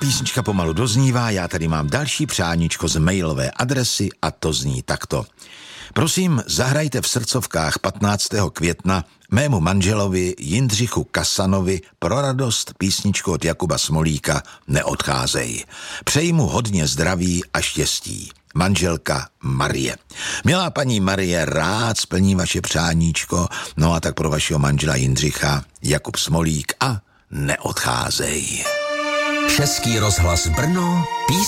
písnička pomalu doznívá, já tady mám další přáníčko z mailové adresy a to zní takto. Prosím, zahrajte v srdcovkách 15. května mému manželovi Jindřichu Kasanovi pro radost písničku od Jakuba Smolíka Neodcházej. Přeji mu hodně zdraví a štěstí. Manželka Marie. Milá paní Marie, rád splní vaše přáníčko, no a tak pro vašeho manžela Jindřicha Jakub Smolík a Neodcházej. Český rozhlas Brno,